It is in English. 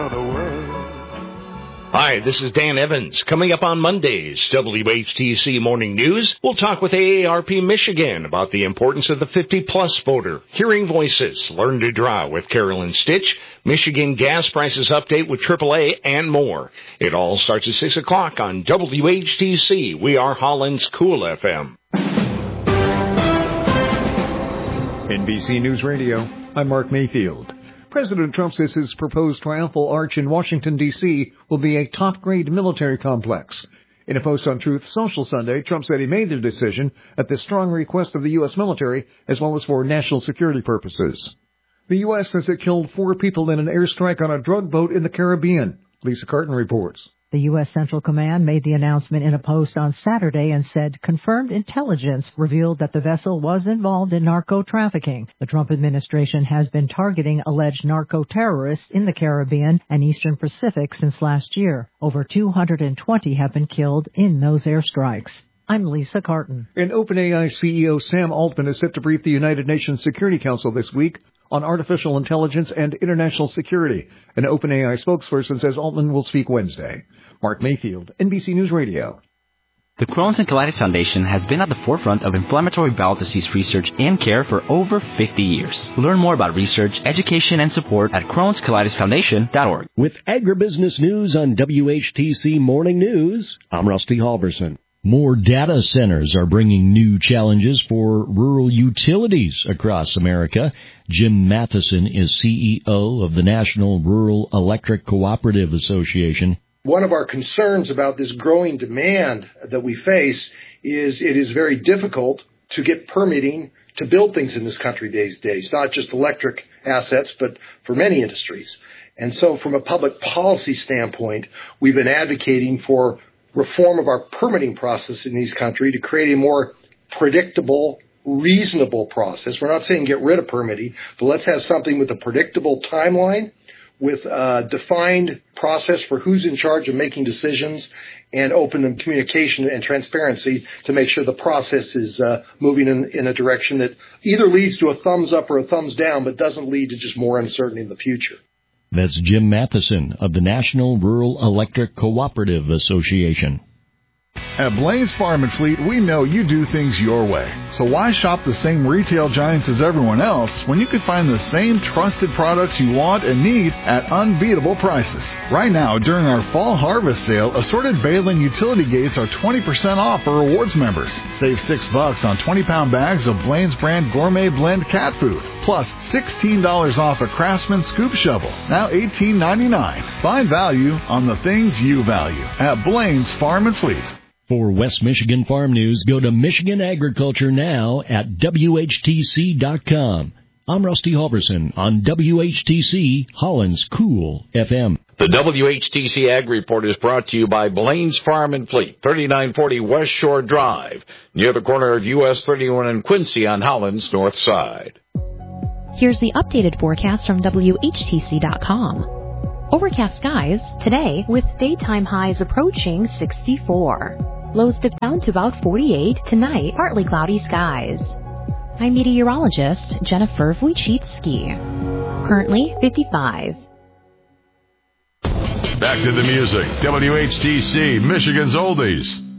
Hi, this is Dan Evans. Coming up on Monday's WHTC Morning News, we'll talk with AARP Michigan about the importance of the 50-plus voter, Hearing Voices, Learn to Draw with Carolyn Stitch, Michigan gas prices update with AAA, and more. It all starts at 6 o'clock on WHTC. We are Holland's Cool FM. NBC News Radio, I'm Mark Mayfield. President Trump says his proposed triumphal arch in Washington, D.C. will be a top-grade military complex. In a post on Truth Social Sunday, Trump said he made the decision at the strong request of the U.S. military, as well as for national security purposes. The U.S. says it killed 4 people in an airstrike on a drug boat in the Caribbean. Lisa Carton reports. The U.S. Central Command made the announcement in a post on Saturday and said confirmed intelligence revealed that the vessel was involved in narco-trafficking. The Trump administration has been targeting alleged narco-terrorists in the Caribbean and Eastern Pacific since last year. Over 220 have been killed in those airstrikes. I'm Lisa Carton. And OpenAI CEO Sam Altman is set to brief the United Nations Security Council this week on artificial intelligence and international security. An OpenAI spokesperson says Altman will speak Wednesday. Mark Mayfield, NBC News Radio. The Crohn's and Colitis Foundation has been at the forefront of inflammatory bowel disease research and care for over 50 years. Learn more about research, education, and support at Crohn'sColitisFoundation.org. With agribusiness news on WHTC Morning News, I'm Rusty Halverson. More data centers are bringing new challenges for rural utilities across America. Jim Matheson is CEO of the National Rural Electric Cooperative Association. One of our concerns about this growing demand that we face is it is very difficult to get permitting to build things in this country these days, not just electric assets, but for many industries. And so from a public policy standpoint, we've been advocating for reform of our permitting process in this country to create a more predictable, reasonable process. We're not saying get rid of permitting, but let's have something with a predictable timeline, with a defined process for who's in charge of making decisions, and open communication and transparency to make sure the process is moving in a direction that either leads to a thumbs up or a thumbs down, but doesn't lead to just more uncertainty in the future. That's Jim Matheson of the National Rural Electric Cooperative Association. At Blaine Farm and Fleet, we know you do things your way. So why shop the same retail giants as everyone else when you can find the same trusted products you want and need at unbeatable prices? Right now, during our fall harvest sale, assorted baling utility gates are 20% off for rewards members. Save $6 on 20-pound bags of Blaine's brand gourmet blend cat food. Plus $16 off a Craftsman scoop shovel, now $18.99. Find value on the things you value at Blaine's Farm and Fleet. For West Michigan Farm News, go to Michigan Agriculture Now at WHTC.com. I'm Rusty Halverson on WHTC, Holland's Cool FM. The WHTC Ag Report is brought to you by Blaine's Farm and Fleet, 3940 West Shore Drive, near the corner of US 31 and Quincy on Holland's north side. Here's the updated forecast from WHTC.com. Overcast skies today with daytime highs approaching 64. Lows dip down to about 48. Tonight, partly cloudy skies. I'm meteorologist Jennifer Wojcicki. Currently 55. Back to the music. WHTC, Michigan's Oldies.